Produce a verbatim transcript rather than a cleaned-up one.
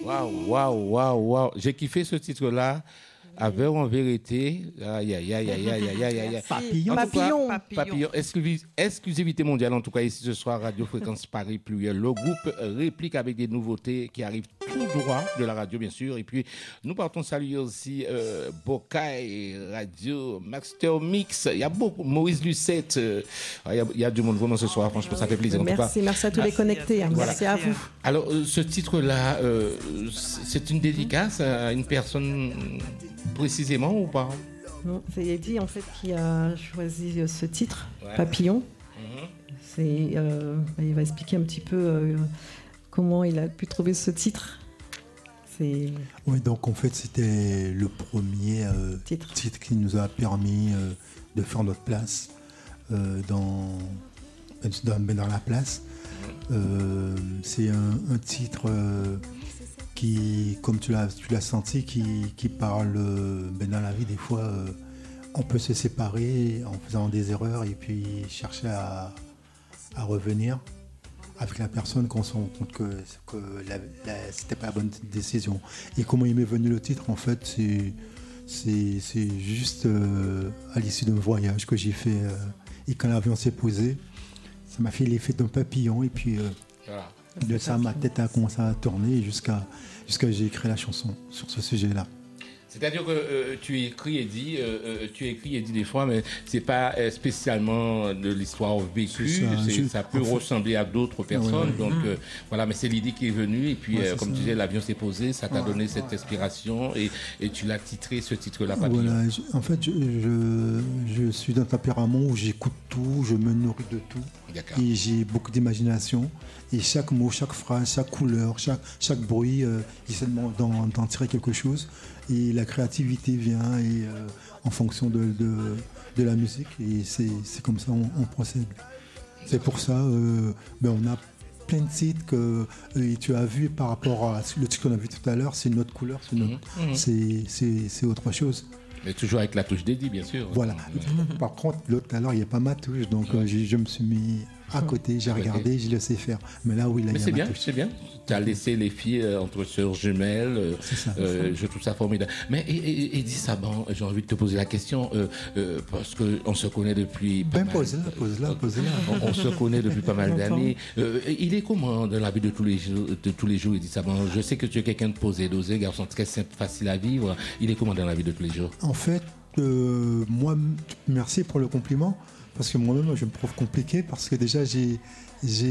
Waouh, waouh, waouh, waouh. J'ai kiffé ce titre-là. Avec en vérité, aïe, aïe, aïe, aïe, aïe, aïe, aïe, aïe. Papillon. En tout cas, Papillon. Papillon. Exclusi- exclusivité mondiale, en tout cas, ici ce soir, Radio Fréquence Paris Pluriel. Le groupe réplique avec des nouveautés qui arrivent tout droit de la radio, bien sûr. Et puis, nous partons saluer aussi euh, Bocaille, Radio, Master Mix. Il y a beaucoup, Maurice Lucette. euh, il, y a, il y a du monde vraiment ce soir. Franchement, ça fait plaisir. En tout Merci, cas. merci à tous les connectés. hein. Voilà. Merci à vous. Alors, euh, ce titre-là, euh, c'est une dédicace à une personne précisément ou pas? Non, c'est Eddy en fait qui a choisi euh, ce titre, Ouais. Papillon. Mhm. C'est, euh, il va expliquer un petit peu euh, comment il a pu trouver ce titre. C'est Oui, donc en fait, c'était le premier euh, Titre. titre qui nous a permis euh, de faire notre place euh, dans, dans, dans la place. Euh, c'est un, un titre euh, qui, comme tu l'as, tu l'as senti, qui, qui parle euh, ben dans la vie, des fois, euh, on peut se séparer en faisant des erreurs et puis chercher à, à revenir avec la personne qu'on se rend compte que, que la, la, c'était pas la bonne décision. Et comment il m'est venu le titre, en fait, c'est, c'est, c'est juste euh, à l'issue d'un voyage que j'ai fait. Euh, et quand l'avion s'est posé, ça m'a fait l'effet d'un papillon. Et puis, euh, Voilà. de ça, ma tête a commencé à tourner jusqu'à, jusqu'à j'ai écrit la chanson sur ce sujet-là. C'est-à-dire que euh, tu écris et dis, euh, euh, tu écris et dis des fois, mais c'est pas euh, spécialement de l'histoire vécue. C'est ça, c'est- je- ça peut en fait- ressembler à d'autres personnes. Ouais, ouais. Donc euh, voilà, mais c'est l'idée qui est venue et puis Ouais, euh, c'est comme ça. tu disais, l'avion s'est posé, ça t'a Ouais. donné cette inspiration et, et tu l'as titré ce titre-là, Papillon. Voilà, je- en fait, je, je, je suis d'un tempérament où j'écoute tout, je me nourris de tout. D'accord. Et j'ai beaucoup d'imagination. Et chaque mot, chaque phrase, chaque couleur, chaque, chaque bruit, euh, j'essaie de m'en- d'en, d'en tirer quelque chose. Et la créativité vient et, euh, en fonction de, de, de la musique. Et c'est, c'est comme ça on, on procède. C'est pour ça, euh, ben on a plein de titres que euh, tu as vu par rapport à le titre qu'on a vu tout à l'heure. C'est une autre couleur, c'est, une autre- Mhm, mhm. c'est, c'est, c'est autre chose. Mais toujours avec la touche dédiée, bien sûr. Voilà. Par contre, l'autre tout à l'heure, il n'y a pas ma touche. Donc, euh, j'ai- je me suis mis à côté, j'ai À côté. regardé, je le sais faire. Mais là, oui, là, Mais il y a c'est ma bien, touche. c'est bien. Tu as laissé les filles euh, entre sœurs jumelles. euh, C'est ça. euh, je trouve ça formidable. Mais et, et, et dis ça, bon, j'ai envie de te poser la question euh, euh, parce qu'on se connaît depuis. pas Ben, mal- pose-la, pose-la, pose-la. On, on se connaît depuis pas mal Longtemps. d'années. Euh, il est comment dans la vie de tous les jours, de tous les jours, il dit ça. Bon, je sais que tu es quelqu'un de posé, dosé, garçon très simple, facile à vivre. Il est comment dans la vie de tous les jours? En fait, euh, moi, m- merci pour le compliment. Parce que moi-même, je me trouve compliqué. Parce que déjà, j'ai, j'ai